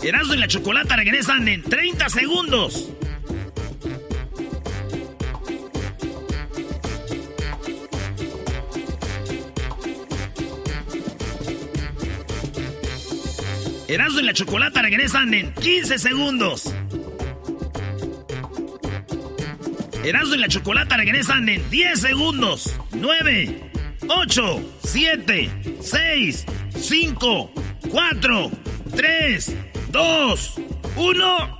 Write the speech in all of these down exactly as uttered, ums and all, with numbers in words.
Erasmo y la Chocolata regresan en treinta segundos. Erasmo y la Chocolata regresan en quince segundos. Erasmo y la Chocolata regresan en diez segundos. nueve, ocho, siete, seis, cinco, cuatro, tres, dos, uno.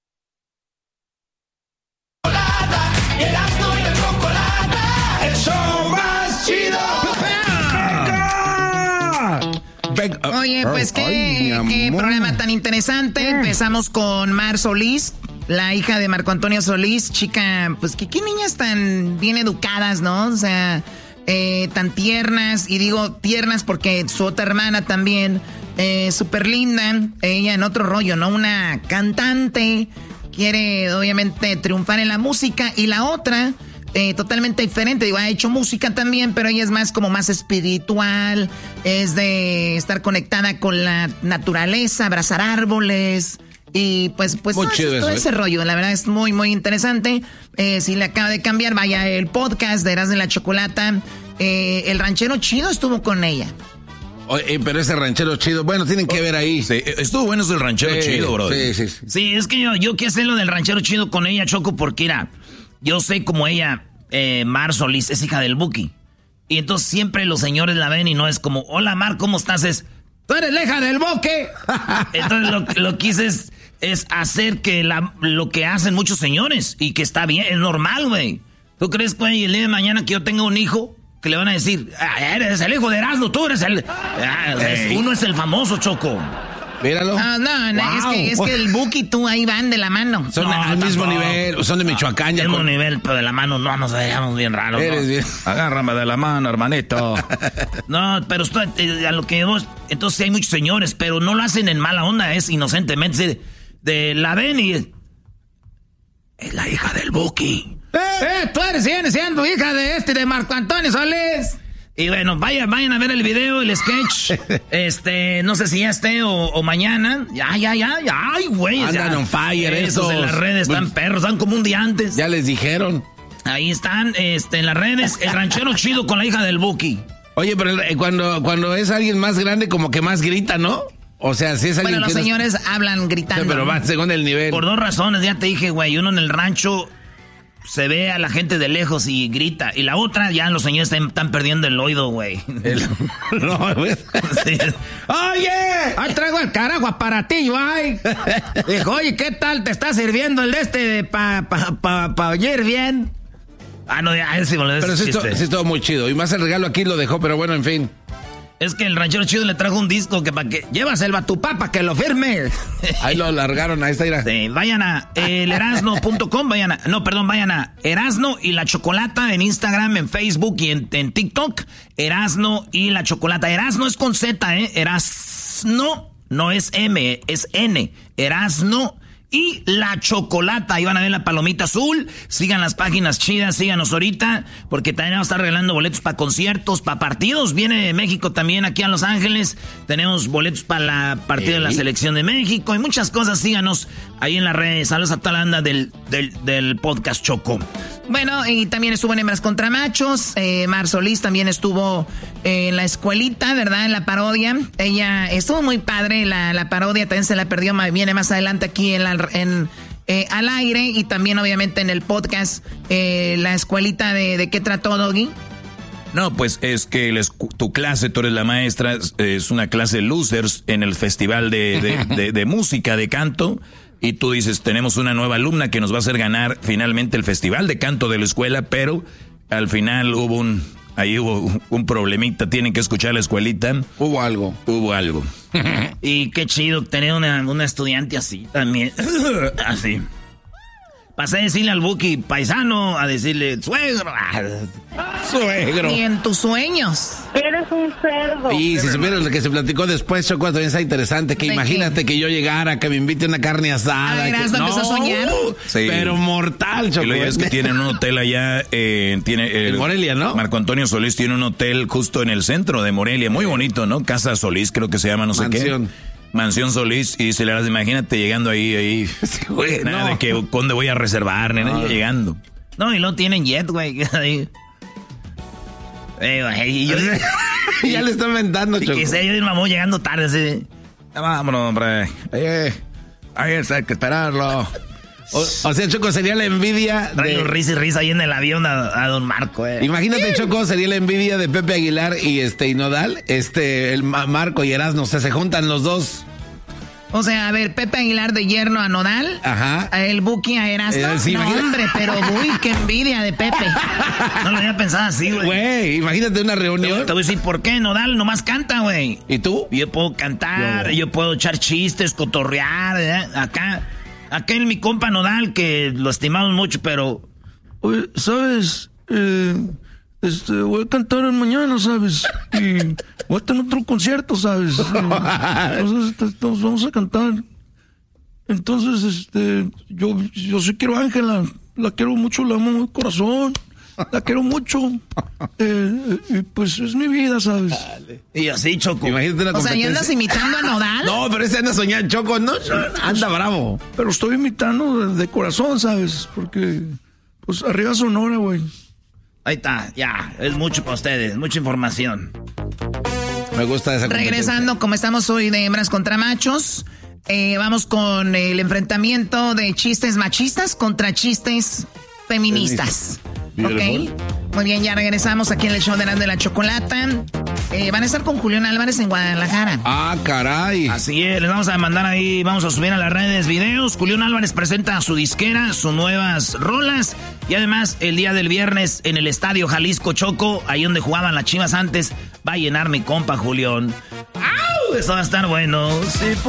Erasmo y la Chocolata, el show más chido. Oye, pues qué, Ay, qué programa tan interesante. Empezamos con Mar Solís, la hija de Marco Antonio Solís, chica, pues que qué niñas tan bien educadas, ¿no? O sea, eh, tan tiernas, y digo tiernas porque su otra hermana también, eh, súper linda, ella en otro rollo, ¿no? Una cantante, quiere obviamente triunfar en la música, y la otra... Eh, totalmente diferente, digo, ha hecho música también, pero ella es más como más espiritual, es de estar conectada con la naturaleza, abrazar árboles y pues, pues todo, chido todo eso, ese ¿eh? rollo, la verdad es muy, muy interesante. Eh, si le acaba de cambiar, vaya el podcast de Erasmo y la Chocolata. Eh, el ranchero chido estuvo con ella. Oye, pero ese ranchero chido, bueno, tienen que ver ahí. Sí, estuvo bueno ese ranchero sí, chido, bro. Sí, sí, sí. Sí, es que yo, yo quiero hacer lo del ranchero chido con ella, Choco, porque era... Yo sé como ella, eh, Mar Solís, es hija del Buki. Y entonces siempre los señores la ven y no es como, hola Mar, ¿cómo estás? Es, tú eres la hija del Buki. Entonces lo, lo que hice es, es hacer que la, lo que hacen muchos señores y que está bien, es normal, güey. ¿Tú crees, güey, el día de mañana que yo tenga un hijo, que le van a decir, ah, eres el hijo de Erasmo, tú eres el... Ah, es, uno es el famoso, Choco. Míralo. Ah, no, no, wow. es, que, es que el Buki y tú ahí van de la mano. Son no, al mismo tampoco. nivel, son de Michoacán. Ya Al mismo con... nivel, pero de la mano no nos veíamos bien raros. Eres ¿no? bien. Agárrame de la mano, hermanito. No, pero esto, eh, a lo que vos, entonces sí hay muchos señores, pero no lo hacen en mala onda, es inocentemente. De, de la ven y es, es la hija del Buki. ¡Eh! ¡Eh! Tú eres siendo hija de este, de Marco Antonio Solís. Y bueno, vayan, vayan a ver el video, el sketch. Este, no sé si ya esté o, o mañana. Ya, ya, ya, ya. Ay, güey. Andan on fire esos. estos. En las redes están Pues, perros, están como un día antes. Ya les dijeron. Ahí están, este, en las redes, el ranchero chido con la hija del Buki. Oye, pero eh, cuando, cuando es alguien más grande, como que más grita, ¿no? O sea, si es alguien Bueno, los que señores no... hablan gritando. Sí, pero va según el nivel. Por dos razones, ya te dije, güey. Uno en el rancho se ve a la gente de lejos y grita. Y la otra, ya los señores están, están perdiendo el oído, güey. El... no, güey. Sí. Oye, ahí traigo el carajo para ti, güey. Dijo, oye, ¿qué tal te está sirviendo el de este para pa, pa, pa oír bien? Ah, no, ya, ese me Pero sí estuvo, sí estuvo muy chido. Y más el regalo aquí lo dejó, pero bueno, en fin. Es que el ranchero chido le trajo un disco que para que... Llévaselo a tu papá que lo firme. Ahí lo largaron, ahí está, mira. Sí, vayan a el erasno punto com, vayan a... No, perdón, vayan a Erasno y la Chocolata en Instagram, en Facebook y en, en TikTok. Erasno y la Chocolata. Erasno es con Z, ¿eh? Erasno, no es M, es N. Erasno y la Chocolata. Ahí van a ver la palomita azul. Sigan las páginas chidas, síganos ahorita, porque también vamos a estar regalando boletos para conciertos, para partidos. Viene México también aquí a Los Ángeles. Tenemos boletos para la partida de la selección de México y muchas cosas. Síganos ahí en las redes. Saludos a toda la banda del, del, del podcast Choco. Bueno, y también estuvo en Hembras contra Machos. Eh, Mar Solís también estuvo eh, en la escuelita, ¿verdad? En la parodia. Ella estuvo muy padre. La, la parodia también se la perdió. Viene más adelante aquí en, la, en eh, al aire. Y también, obviamente, en el podcast. Eh, la escuelita de, de qué trató, Doggy. No, pues es que les, tu clase, tú eres la maestra, es una clase de losers en el festival de, de, de, de música, de canto. Y tú dices, tenemos una nueva alumna que nos va a hacer ganar finalmente el festival de canto de la escuela, pero al final hubo un, ahí hubo un problemita, tienen que escuchar la escuelita. Hubo algo. Hubo algo. Y qué chido tener una, una estudiante así también. Así. Pasé a decirle al Buki paisano, a decirle suegro. Suegro. Ni en tus sueños. Eres un cerdo. Y si supieras lo que se platicó después, Choco, también está interesante. Que imagínate que yo llegara, que me invite una carne asada. Ah, que... no, empezó a soñar. Sí. Pero mortal, Choco. Y lo ya es que tienen un hotel allá, eh, tiene... Eh, en Morelia, ¿no? Marco Antonio Solís tiene un hotel justo en el centro de Morelia, muy bonito, ¿no? Casa Solís creo que se llama, no sé Mansión. qué. Mansión Solís, y se le das, imagínate llegando ahí, ahí. Sí, güey, nada no. de que dónde voy a reservar, nada, no. llegando. No, y no tienen jet, güey. Eh, güey, yo, ya le están inventando, Choco. Que sé, yo y mamá llegando tarde, así. Vámonos, hombre. Eh, ahí hay que esperarlo. O, o sea, Choco, sería la envidia Trae de... risa y risa ahí en el avión a, a Don Marco, eh. Imagínate, Choco, sería la envidia de Pepe Aguilar y este y Nodal. Este, el Marco y Erasmo, o sea, se juntan los dos. O sea, a ver, Pepe Aguilar de yerno a Nodal. Ajá. El Buki a Erasmo. Eh, sí, no, imagínate. Hombre, pero uy, qué envidia de Pepe. No lo había pensado así, güey. Güey, imagínate una reunión. Te, te voy a decir por qué. Nodal nomás canta, güey. ¿Y tú? Yo puedo cantar, yo, yo puedo echar chistes, cotorrear, ¿eh? Acá, acá en mi compa Nodal, que lo estimamos mucho, pero... Oye, ¿sabes? Eh... Este, voy a cantar mañana, ¿sabes? Y voy a tener otro concierto, ¿sabes? Entonces, entonces vamos a cantar. Entonces, este, yo, yo sí quiero a Ángela. La quiero mucho, la amo de corazón. La quiero mucho. Eh, y pues es mi vida, ¿sabes? Y así, Choco. Imagínate una o sea, ¿y andas imitando a Nodal? No, pero ese anda soñando, Choco, no, anda bravo. Pero estoy imitando de, de corazón, ¿sabes? Porque, pues, arriba Sonora, güey. Ahí está, ya, es mucho para ustedes, mucha información. Me gusta esa Regresando, como estamos hoy de hembras contra machos, eh, vamos con el enfrentamiento de chistes machistas contra chistes feministas. Ok, muy bien, ya regresamos aquí en el show de la, de la Chocolata. Eh, van a estar con Julián Álvarez en Guadalajara. Ah, caray. Así es, les vamos a mandar ahí, vamos a subir a las redes videos. Julián Álvarez presenta a su disquera, sus nuevas rolas. Y además, el día del viernes en el Estadio Jalisco Choco, ahí donde jugaban las Chivas antes, va a llenar mi compa Julián. ¡Au! Eso va a estar bueno. Sí,